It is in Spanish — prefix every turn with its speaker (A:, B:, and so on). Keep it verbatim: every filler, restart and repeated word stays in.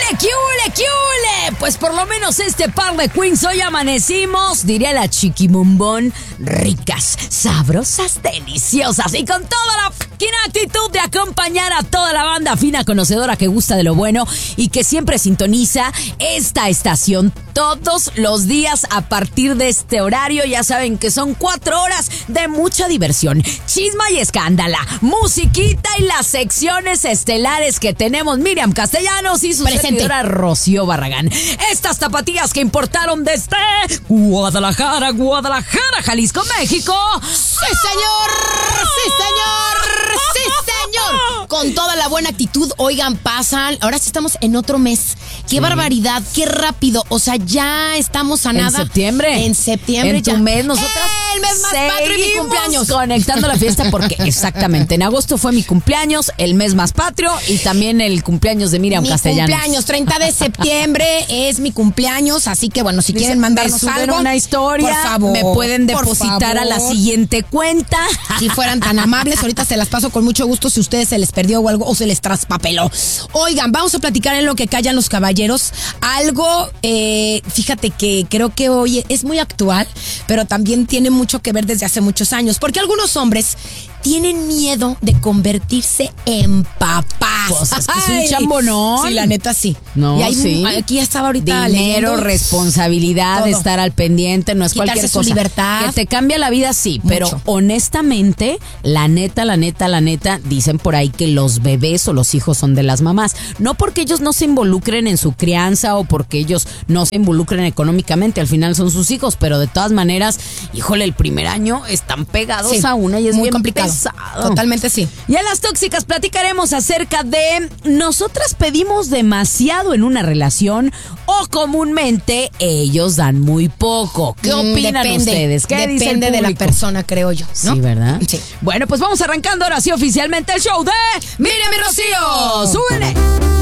A: ¡Qué hule, qué hule! Pues por lo menos este par de queens hoy amanecimos, diría la chiquimumbón, ricas, sabrosas, deliciosas y con toda la fucking actitud de acompañar a toda la banda fina conocedora que gusta de lo bueno y que siempre sintoniza esta estación todos los días a partir de este horario. Ya saben que son cuatro horas de mucha diversión, chisma y escándala, musiquita y las secciones estelares que tenemos Miriam Castellanos y su servidora Rocío Barragán. Estas tapatías que importaron desde Guadalajara, Guadalajara, Jalisco, México.
B: ¡Sí, señor! ¡Sí, señor! ¡Sí, señor! Con toda la buena actitud, oigan, pasan. Ahora sí estamos en otro mes. ¡Qué sí. barbaridad! ¡Qué rápido! O sea, ya estamos a nada.
A: En septiembre.
B: En septiembre.
A: En tu
B: ya.
A: mes, nosotras.
B: El mes más patrio y mi cumpleaños.
A: Conectando la fiesta porque exactamente, en agosto fue mi cumpleaños, el mes más patrio y también el cumpleaños de Miriam
B: mi
A: Castellanos.
B: Mi cumpleaños, treinta de septiembre es mi cumpleaños, así que bueno, si Dice, quieren mandarnos
A: me
B: algo,
A: una historia,
B: por favor,
A: me pueden depositar a la siguiente cuenta.
B: Si fueran tan amables, ahorita se las paso con mucho gusto si ustedes se les perdió o algo o se les traspapeló. Oigan, vamos a platicar en lo que callan los caballeros. Algo, eh, fíjate que creo que hoy es muy actual, pero también tiene mucho que ver desde hace muchos años, porque algunos hombres tienen miedo de convertirse en papás.
A: Pues es que es un chambonón.
B: Sí, la neta sí.
A: No,
B: y hay,
A: sí.
B: Aquí ya estaba ahorita
A: dinero,
B: leyendo.
A: responsabilidad,
B: Todo.
A: Estar al pendiente, no es
B: Quitarse
A: cualquier
B: su
A: cosa.
B: libertad.
A: Que te cambia la vida, sí,
B: Mucho.
A: pero honestamente, la neta, la neta, la neta, dicen por ahí que los bebés o los hijos son de las mamás. No porque ellos no se involucren en su crianza o porque ellos no se involucren económicamente, al final son sus hijos, pero de todas maneras, híjole, el primer año están pegados
B: Sí,
A: a una y es
B: muy
A: bien
B: complicado.
A: pesado.
B: Totalmente sí.
A: Y en las tóxicas platicaremos acerca de nosotras pedimos demasiado en una relación o comúnmente ellos dan muy poco. ¿Qué
B: Mm,
A: opinan
B: depende,
A: ustedes? ¿Qué dice el
B: Depende de la
A: público?
B: persona, creo yo, ¿no?
A: Sí, ¿verdad?
B: Sí.
A: Bueno, pues vamos arrancando ahora sí oficialmente el show de Miriam y Rocío. ¡Súbele!